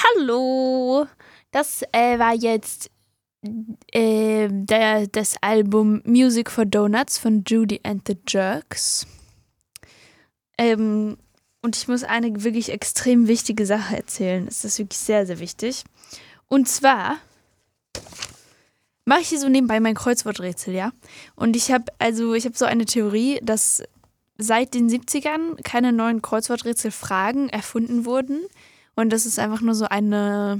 Hallo, das war jetzt das Album Music for Donuts von Judy and the Jerks. Und ich muss eine wirklich extrem wichtige Sache erzählen. Das ist wirklich sehr, sehr wichtig. Und zwar mache ich hier so nebenbei mein Kreuzworträtsel, ja. Und ich habe so eine Theorie, dass seit den 70ern keine neuen Kreuzworträtselfragen erfunden wurden. Und dass es einfach nur so ein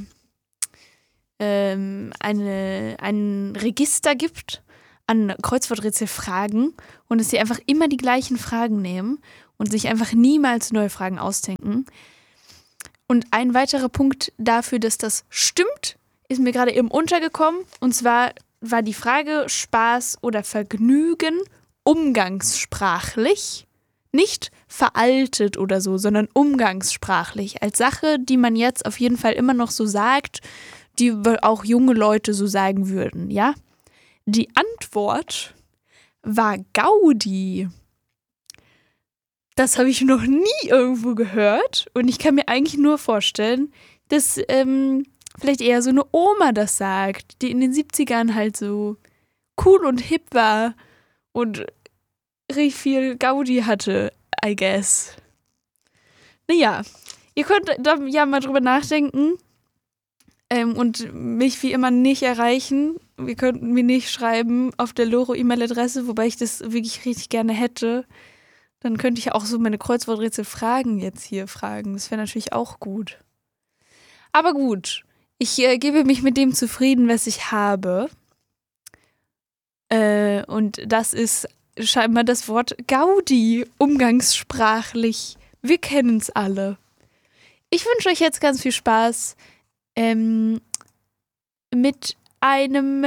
Register gibt an Kreuzworträtselfragen und dass sie einfach immer die gleichen Fragen nehmen und sich einfach niemals neue Fragen ausdenken. Und ein weiterer Punkt dafür, dass das stimmt, ist mir gerade eben untergekommen. Und zwar war die Frage Spaß oder Vergnügen umgangssprachlich. Nicht veraltet oder so, sondern umgangssprachlich. Als Sache, die man jetzt auf jeden Fall immer noch so sagt, die auch junge Leute so sagen würden, ja? Die Antwort war Gaudi. Das habe ich noch nie irgendwo gehört und ich kann mir eigentlich nur vorstellen, dass vielleicht eher so eine Oma das sagt, die in den 70ern halt so cool und hip war und richtig viel Gaudi hatte, I guess. Naja, ihr könnt da ja mal drüber nachdenken und mich wie immer nicht erreichen. Wir könnten mir nicht schreiben auf der Loro-E-Mail-Adresse, wobei ich das wirklich richtig gerne hätte. Dann könnte ich auch so meine Kreuzworträtsel-Fragen jetzt hier fragen. Das wäre natürlich auch gut. Aber gut, ich gebe mich mit dem zufrieden, was ich habe. Und das ist scheinbar das Wort Gaudi, umgangssprachlich. Wir kennen es alle. Ich wünsche euch jetzt ganz viel Spaß mit einem,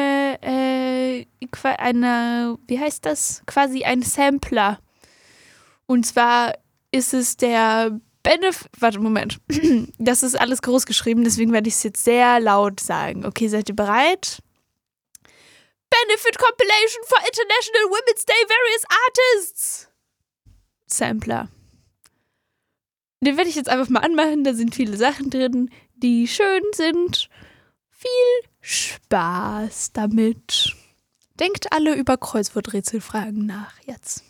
wie heißt das? Quasi ein Sampler. Und zwar ist es der warte, Moment. Das ist alles groß geschrieben, deswegen werde ich es jetzt sehr laut sagen. Okay, seid ihr bereit? Benefit Compilation for International Women's Day Various Artists. Sampler. Den werde ich jetzt einfach mal anmachen. Da sind viele Sachen drin, die schön sind. Viel Spaß damit. Denkt alle über Kreuzworträtselfragen nach jetzt.